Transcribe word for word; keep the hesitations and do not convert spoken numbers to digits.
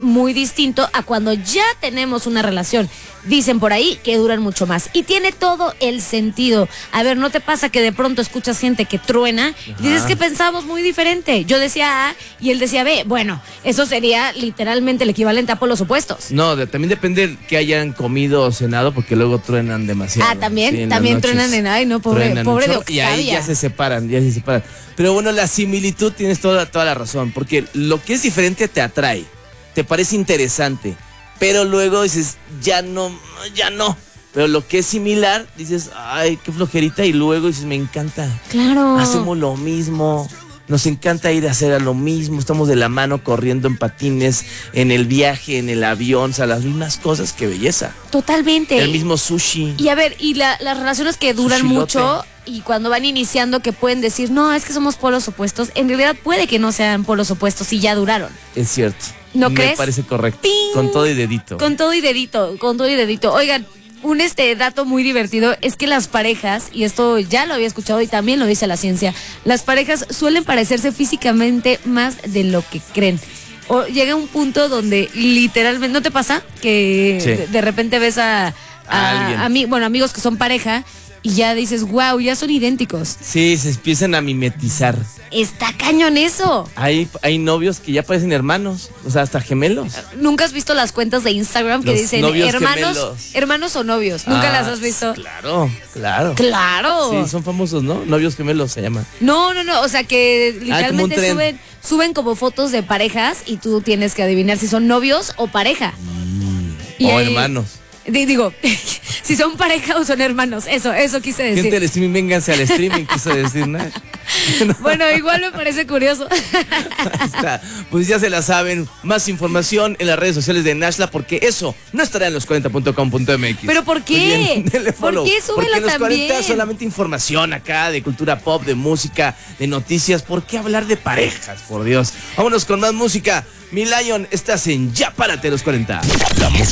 muy distinto a cuando ya tenemos una relación. Dicen por ahí que duran mucho más. Y tiene todo el sentido. A ver, ¿no te pasa que de pronto escuchas gente que truena? Y dices que pensamos muy diferente. Yo decía A y él decía B. Bueno, eso sería literalmente el equivalente a polos opuestos. No, de, también depende que hayan comido o cenado, porque luego truenan demasiado. Ah, también, sí, también truenan en ay, no, pobre, pobre de Octavia. Y ahí ya se separan, ya se separan. Pero bueno, la similitud tienes toda, toda la razón, porque lo que es diferente te atrae, te parece interesante, pero luego dices, ya no, ya no. Pero lo que es similar, dices, ay, qué flojerita, y luego dices, me encanta. Claro. Hacemos lo mismo. Nos encanta ir a hacer a lo mismo, estamos de la mano corriendo en patines, en el viaje, en el avión, o sea, las mismas cosas, qué belleza. Totalmente. El mismo sushi. Y a ver, y la, las relaciones que duran Sushilote. mucho y cuando van iniciando que pueden decir, no, es que somos polos opuestos, en realidad puede que no sean polos opuestos y ya duraron. Es cierto. ¿No Me crees? Me parece correcto. ¡Ping! Con todo y dedito. Con todo y dedito, con todo y dedito. Oigan, un este dato muy divertido es que las parejas, y esto ya lo había escuchado y también lo dice la ciencia, las parejas suelen parecerse físicamente más de lo que creen. O llega un punto donde literalmente, ¿no te pasa? Que Sí. de, de repente ves a, a, a, a mí, bueno, amigos que son pareja y ya dices, wow, ya son idénticos. Sí, se empiezan a mimetizar. Está cañón eso. Hay, hay novios que ya parecen hermanos, o sea, hasta gemelos. ¿Nunca has visto las cuentas de Instagram que Los dicen novios hermanos, gemelos. hermanos o novios? ¿Nunca Ah, las has visto? Claro, claro. Claro. Sí, son famosos, ¿no? Novios gemelos se llaman. No, no, no, o sea que Ah, literalmente como un tren. suben, suben como fotos de parejas y tú tienes que adivinar si son novios o pareja. Y O ahí- hermanos. di- Digo, si son pareja o son hermanos, eso, eso quise decir. Gente del streaming, vénganse al streaming, quiso decir nada. Bueno, igual me parece curioso. Ahí está. Pues ya se la saben. Más información en las redes sociales de Nashla, porque eso no estará en los cuarenta punto com punto m x. ¿Pero por qué? Muy bien, denle ¿Por follow. qué? Súbela Porque en los también. cuarenta solamente información acá de cultura pop, de música, de noticias. ¿Por qué hablar de parejas? Por Dios. Vámonos con más música. Mi Lion, estás en Ya Párate los cuarenta. La